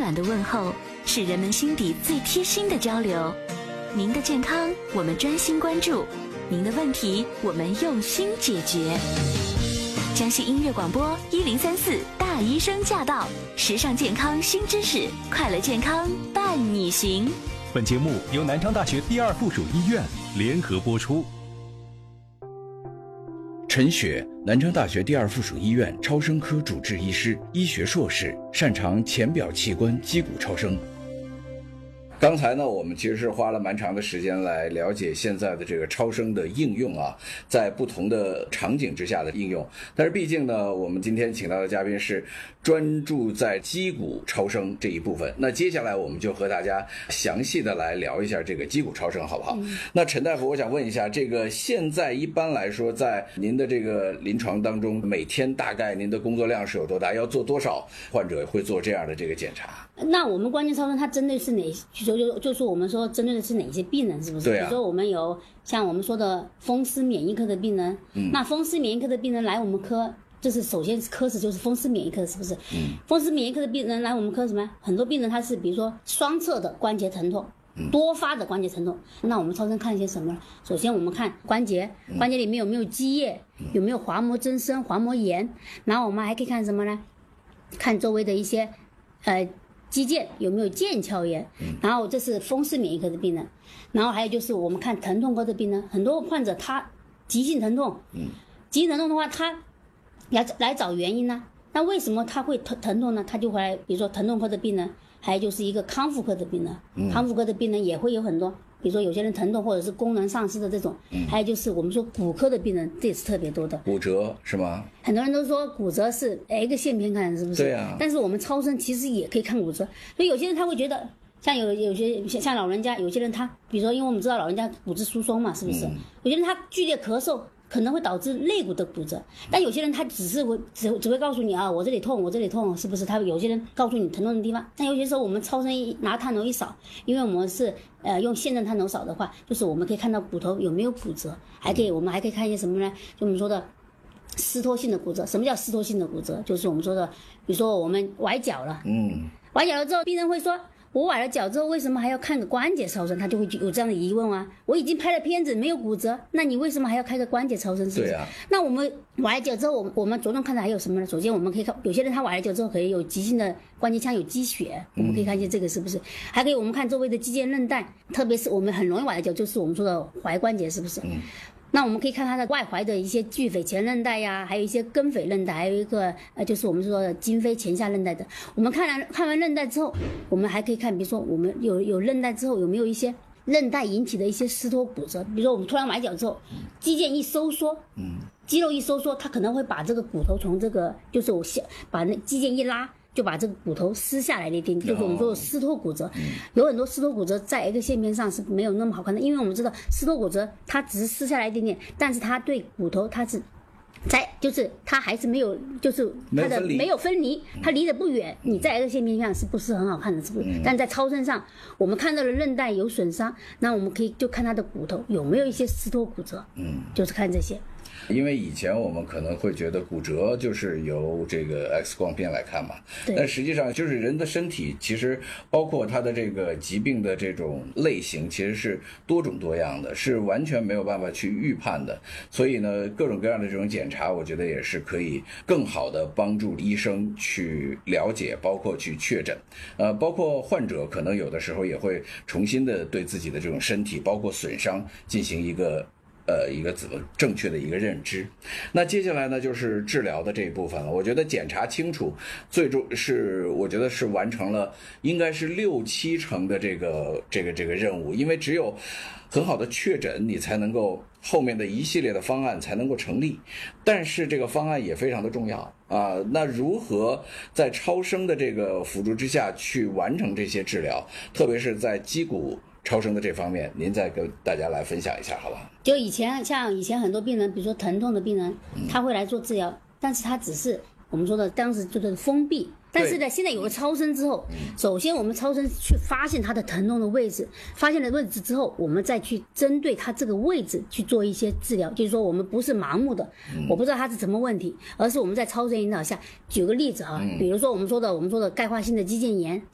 暖的问候，是人们心底最贴心的交流。您的健康，我们专心关注；您的问题，我们用心解决。江西音乐广播1034大医生驾到，时尚健康新知识，快乐健康伴你行。 本节目由南昌大学第二附属医院联合播出。 陈雪，南昌大学第二附属医院超声科主治医师，医学硕士，擅长浅表器官肌骨超声。刚才呢，我们其实是花了蛮长的时间来了解现在的这个超声的应用啊，在不同的场景之下的应用。但是毕竟呢，我们今天请到的嘉宾是专注在肌骨超声这一部分。那接下来我们就和大家详细的来聊一下这个肌骨超声，好不好？那陈大夫，我想问一下，这个现在一般来说，在您的这个临床当中，每天大概您的工作量是有多大？要做多少患者会做这样的这个检查？ 那我们关节超声它针对是哪？就是我们说针对的是哪些病人，是不是？ 对啊。 比如说我们有像我们说的风湿免疫科的病人，那风湿免疫科的病人来我们科，就是首先科室就是风湿免疫科，是不是？风湿免疫科的病人来我们科什么？很多病人他是比如说双侧的关节疼痛。多发的关节疼痛，那我们超声看一些什么呢？首先我们看关节里面有没有积液，有没有滑膜增生、滑膜炎，然后我们还可以看什么呢？看周围的一些肌腱有没有腱鞘炎，然后这是风湿免疫科的病人，然后还有就是我们看疼痛科的病人，很多患者他急性疼痛，急性疼痛的话他来找原因呢，那为什么他会疼痛呢？他就会来，比如说疼痛科的病人，还有就是一个康复科的病人，康复科的病人也会有很多，比如说有些人疼痛或者是功能丧失的这种，还有就是我们说骨科的病人，这也是特别多的。 骨折是吗？ 很多人都说骨折是X线片看，是不是？ 对啊。但是我们超声其实也可以看骨折，所以有些人他会觉得，像有些像老人家，有些人他，比如说因为我们知道老人家骨质疏松嘛，是不是？有些人他剧烈咳嗽可能会导致肋骨的骨折，但有些人他只会告诉你啊，我这里痛，我这里痛，是不是？他有些人告诉你疼痛的地方，但有些时候我们超声拿探头一扫，因为我们是用线正探头扫的话，就是我们可以看到骨头有没有骨折，我们还可以看一些什么呢？就我们说的湿脱性的骨折。什么叫湿脱性的骨折？就是我们说的，比如说我们崴脚了，崴脚了之后，病人会说，我崴了脚之后为什么还要看个关节超声？他就会有这样的疑问啊，我已经拍了片子没有骨折，那你为什么还要开个关节超声？是不是？对啊。那我们崴了脚之后，我们着重看的还有什么呢？首先我们可以看，有些人他崴了脚之后可以有急性的关节腔有积血，我们可以看一些这个是不是？还可以我们看周围的肌腱韧带，特别是我们很容易崴了脚，就是我们说的踝关节，是不是？那我们可以看它的外踝的一些距腓前韧带呀，还有一些根腓韧带，还有一个就是我们说的筋腓前下韧带的。我们看完韧带之后，我们还可以看，比如说我们有韧带之后有没有一些韧带引起的一些湿脱骨折，比如说我们突然崴脚之后，肌腱一收缩，肌肉一收缩，它可能会把这个骨头从这个就是把那肌腱一拉，就把这个骨头撕下来了一点，就是我们说的湿脱骨折。有很多湿脱骨折在 X 线片上是没有那么好看的，因为我们知道湿脱骨折它只是撕下来一点点，但是它对骨头它是就是它还是没有，就是它的没有分离，它离得不远，你在 X 线片上是不是很好看的？是不是？但在超声上，我们看到了韧带有损伤，那我们可以就看它的骨头有没有一些湿脱骨折，就是看这些。 因为以前我们可能会觉得骨折就是由这个 X 光片来看嘛，但实际上就是人的身体其实包括它的这个疾病的这种类型其实是多种多样的，是完全没有办法去预判的。所以呢，各种各样的这种检查，我觉得也是可以更好的帮助医生去了解，包括去确诊。包括患者可能有的时候也会重新的对自己的这种身体包括损伤进行一个怎么正确的一个认知。那接下来呢，就是治疗的这一部分了。我觉得检查清楚，最终是我觉得是完成了，应该是6-7成的这个任务。因为只有很好的确诊，你才能够后面的一系列的方案才能够成立。但是这个方案也非常的重要啊。那如何在超声的这个辅助之下去完成这些治疗，特别是在肌骨超声的这方面，您再跟大家来分享一下好吧？ 就以前很多病人，比如说疼痛的病人，他会来做治疗，但是他只是我们说的当时就是封闭。但是呢，现在有了超声之后，首先我们超声去发现它的疼痛的位置，发现了位置之后，我们再去针对它这个位置去做一些治疗。就是说我们不是盲目的，我不知道它是什么问题，而是我们在超声引导下，举个例子啊，比如说我们说的钙化性的肌腱炎，